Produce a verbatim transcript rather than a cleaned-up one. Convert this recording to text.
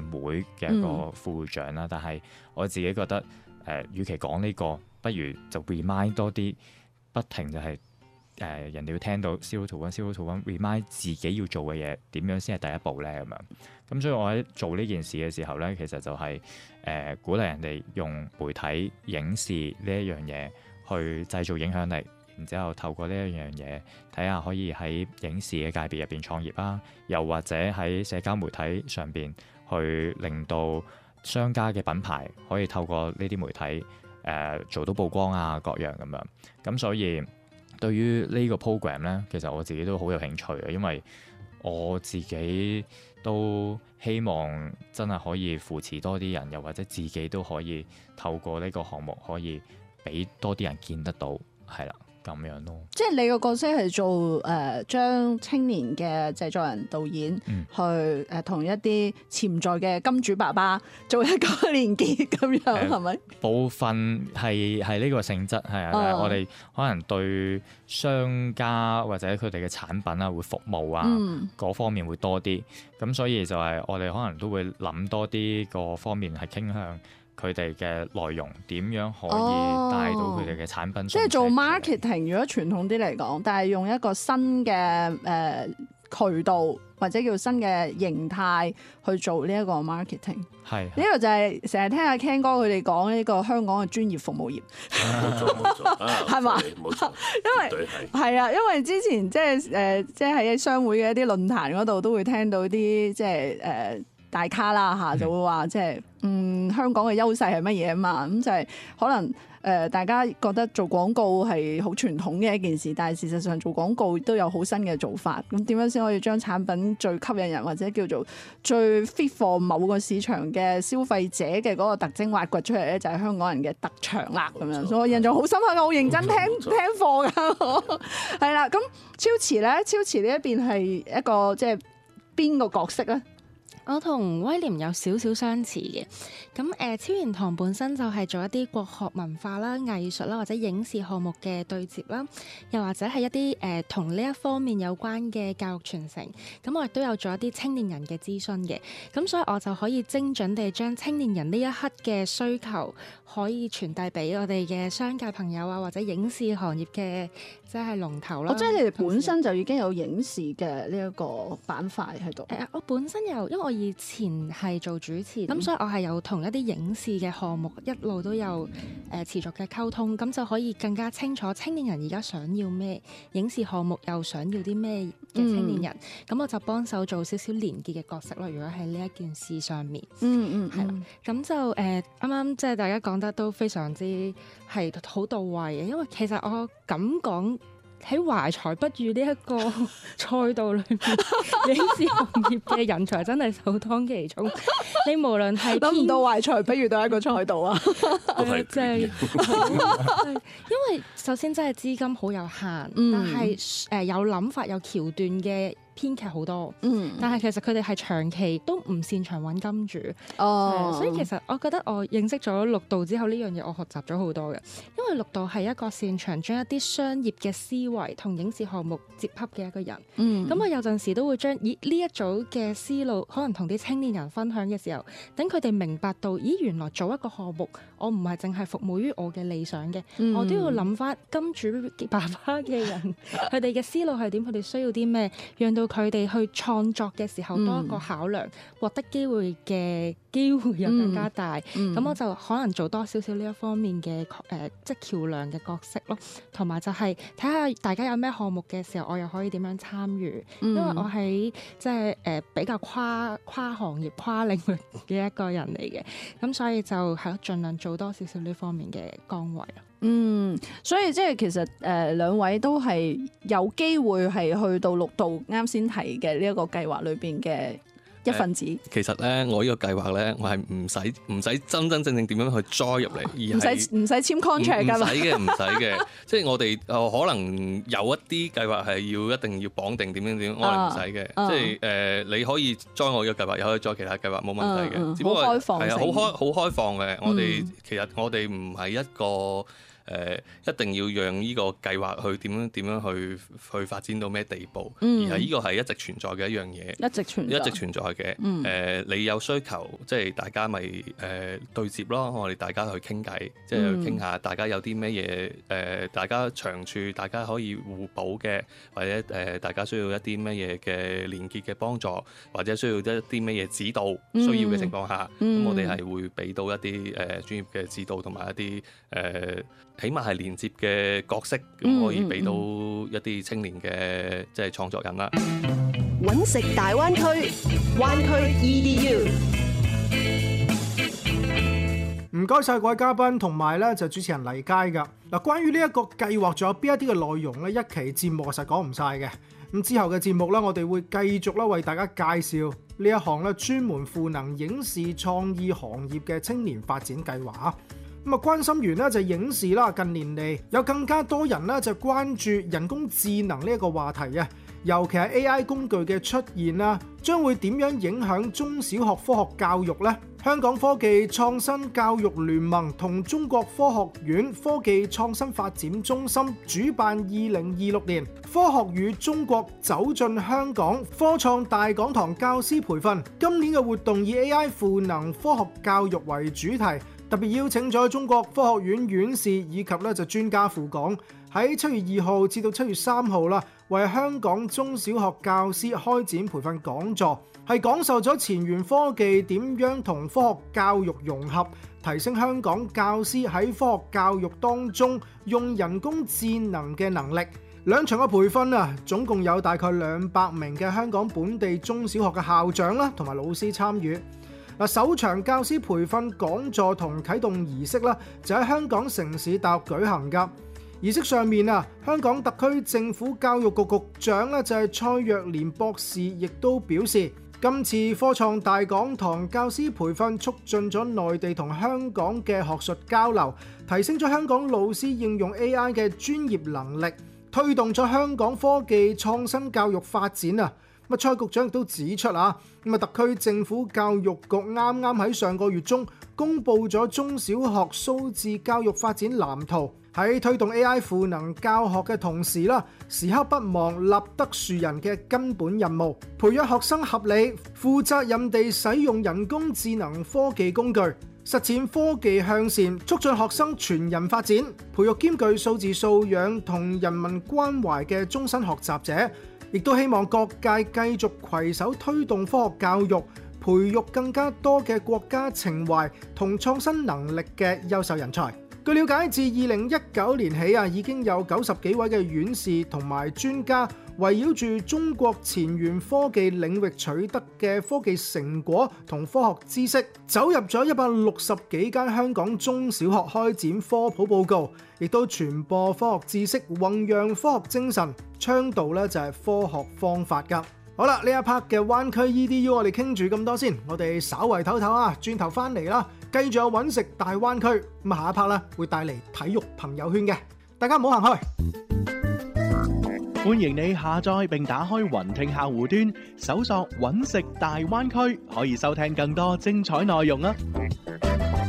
會嘅一個副會長啦。嗯、但係我自己覺得誒、呃，與其講呢、這個，不如就 remind 多啲，不停就係、是、誒、呃、人哋要聽到 zero to one，zero to one，remind 自己要做嘅嘢點樣先係第一步咧咁樣。咁所以我喺做呢件事嘅時候咧，其實就係、是、誒、呃、鼓勵人哋用媒體影視呢一樣嘢去製造影響力。然之後透過呢一樣嘢，睇下可以喺影視嘅界別入邊創業啦，又或者喺社交媒體上邊去令到商家嘅品牌可以透過呢啲媒體誒、呃、做到曝光啊各樣咁樣。咁所以對於呢個 program 咧，其實我自己都好有興趣嘅，因為我自己都希望真係可以扶持多啲人，又或者自己都可以透過呢個項目可以俾多啲人見得到，係啦。咁樣咯， 即係你個角色係做誒將、呃、青年嘅製作人導演、嗯、去誒同、呃、一啲潛在嘅金主爸爸做一個連結咁樣係咪？呃、部分係係呢個性質係啊，哦、我哋可能對商家或者佢哋嘅產品啊會服務啊嗰、嗯、方面會多啲，咁所以就係我哋可能都會諗多啲個方面係傾向。佢哋嘅內容點樣可以帶到佢哋嘅產品、哦？ 即係做 marketing，如果傳統啲嚟講，但係用一個新嘅誒、呃、渠道或者叫新嘅形態去做呢一個 marketing。係呢個就係成日聽阿 Ken 哥佢哋講呢個香港嘅專業服務業。 冇錯冇錯，係嘛？冇錯， 因為係啊，因為之前即係誒，即係喺商會嘅一啲論壇嗰度都會聽到啲即係誒。呃大咖啦嚇，就會話即係嗯香港嘅優勢係乜嘢啊嘛，咁就係可能誒、呃、大家覺得做廣告係好傳統嘅一件事，但係事實上做廣告都有好新嘅做法。咁點樣先可以將產品最吸引人或者叫做最 fit for 某個市場嘅消費者嘅嗰個特徵挖掘出嚟咧，就係香港人嘅特長啦咁樣。所以我印象好深刻，我好認真聽聽課㗎。係啦，咁超慈咧，超慈呢一邊係一個即係邊個角色咧？ 我同威廉有少少相似嘅，咁誒、呃、超然堂本身就係做一啲國學文化啦、藝術啦或者影視項目嘅對接啦，又或者係一啲誒同呢一方面有關嘅教育傳承，咁我亦都有做一啲青年人嘅諮詢嘅，咁所以我就可以精準地將青年人呢一刻嘅需求可以傳遞俾我哋嘅商界朋友啊，或者影視行業嘅即係龍頭啦。 哦，即係你哋本身就已經有影視嘅呢一個板塊喺度。 誒、呃，我本身有，因為我以前係做主持，咁、嗯、所以我係有同一啲影視嘅項目一路都有誒、呃、持續嘅溝通，咁就可以更加清楚青年人而家想要咩，影視項目又想要啲咩嘅青年人，咁、嗯、我就幫手做少少連結嘅角色咯。如果喺呢一件事上面， 嗯嗯， 係、嗯、啦，咁就誒啱啱即係大家講得都非常之係好到位嘅，因為其實我咁講。喺懷才不遇呢一個賽道裏面，影視行業嘅人才真係首當其衝。你無論係諗唔到懷才不遇到一個賽道啊， 即係因為首先真係資金好有限，嗯、但係誒、呃、有諗法有橋段嘅編劇好多，嗯、但係其實佢哋係長期都唔擅長揾金主，哦、所以其實我覺得我認識咗綠道之後，呢樣嘢我學習咗好多嘅，因為綠道係一個擅長將一啲商業嘅思維同影視項目接洽嘅一個人。咁、嗯、我有陣時都會將咦呢一組嘅思路，可能同啲青年人分享嘅時候，等佢哋明白到，咦原來做一個項目，我唔係淨係服務於我嘅理想嘅，嗯、我都要諗翻金主爸爸嘅人，佢哋嘅思路係點，佢哋需要啲咩，讓到佢哋去創作嘅時候多一個考量，獲、嗯、得機會嘅機會又更加大。咁、嗯嗯、我就可能做多少少呢一方面嘅誒、呃，即係橋梁嘅角色咯。同埋就係睇下大家有咩項目嘅時候，我又可以點樣參與。嗯、因為我喺即係誒比較跨跨行業、跨領域嘅一個人嚟嘅，咁所以就係咯，盡量做多少少呢方面嘅崗位咯。 嗯，所以即係其實誒、呃、兩位都係有機會係去到綠道啱先提嘅呢一個計劃裏邊嘅一份子。呃、 其實咧，我呢個計劃咧，我係唔使唔使真真正正點樣去 join 入嚟，而係唔使唔使簽 contract 㗎嘛。唔使嘅，唔使嘅。即係我哋誒、呃、可能有一啲計劃係要一定要綁定點樣點，我哋唔使嘅。啊、即係誒、呃，你可以 join 我呢個計劃，又可以 join 其他計劃，冇問題嘅。嗯嗯、只不過係啊，好開好開放嘅。我哋、嗯、其實我哋唔係一個。 呃、一定要讓呢個計劃去點樣點樣去去發展到咩地步， 嗯、 而係呢個係一直存在嘅一樣嘢， 一直存在一直存在嘅。誒、 嗯呃，你有需求，即係大家咪誒、呃、對接咯，我哋大家去傾偈，即係去傾下大家有啲咩嘢誒，大家長處，大家可以互補嘅，或者誒、呃、大家需要一啲咩嘢嘅連結嘅幫助，或者需要一啲咩嘢指導需要嘅情況下，咁、 嗯、 我哋係會俾到一啲誒、呃、專業嘅指導同埋一啲誒、呃，起碼係連接嘅角色，咁可以俾到一啲青年嘅即係創作人啦。 揾食大灣區，灣區 E D U。 唔該晒各位嘉賓，同埋咧就主持人黎佳噶。嗱，關於呢一個計劃，仲有邊一啲嘅內容咧？一期節目實講唔晒嘅。咁之後嘅節目咧，我哋會繼續咧為大家介紹呢一項咧專門賦能影視創意行業嘅青年發展計劃啊。咁啊，關心完咧就影視啦。近年嚟有更加多人咧就關注人工智能呢一個話題啊。尤其係 A I 工具嘅出現啦，將會點樣影響中小學科學教育呢？香港科技創新教育聯盟同中國科學院科技創新發展中心主辦二零二六年科學與中國走進香港科創大講堂教師培訓。今年嘅活動以 A I 賦能科學教育為主題，特別邀請咗中國科學院院士以及咧就專家赴港，喺七月二號至到七月三號啦，為香港中小學教師開展培訓講座，係講授咗前沿科技點樣同科學教育融合，提升香港教師喺科學教育當中用人工智能嘅能力。兩場嘅培訓啊，總共有大概兩百名嘅香港本地中小學嘅校長啦，同埋老師參與。嗱，首場教師培訓講座同啟動儀式啦，就喺香港城市大學舉行㗎。儀式上面啊，香港特區政府教育局局長咧就係蔡若蓮博士，亦都表示，今次科創大講堂教師培訓促進咗內地同香港嘅學術交流，提升咗香港老師應用 A I 嘅專業能力，推動咗香港科技創新教育發展啊！咁蔡局長亦都指出啊，咁啊特區政府教育局啱啱喺上個月中公布咗中小學數字教育發展藍圖，喺推動 A I 賦能教學嘅同時啦，時刻不忘立德樹人嘅根本任務，培養學生合理、負責任地使用人工智能科技工具，實踐科技向善，促進學生全人發展，培育兼具數字素養同人民關懷嘅終身學習者。亦都希望各界繼續攜手推動科學教育，培育更加多嘅國家情懷同創新能力嘅優秀人才。據了解，自二零一九年起啊，已經有九十幾位嘅院士同埋專家圍繞住中國前沿科技領域取得嘅科技成果同科學知識，走入咗一百六十幾間香港中小學開展科普報告，亦都傳播科學知識，弘揚科學精神，倡導咧就係科學方法㗎。好啦，呢一 part 嘅灣區 E D U 我哋傾住咁多先，我哋稍為唞唞啊，轉頭翻嚟啦，繼續有揾食大灣區。咁下一 part 咧會帶嚟體育朋友圈嘅，大家唔好行開。 歡迎你下載並打開雲聽客戶端，搜索揾食大灣區，可以收聽更多精彩內容啊！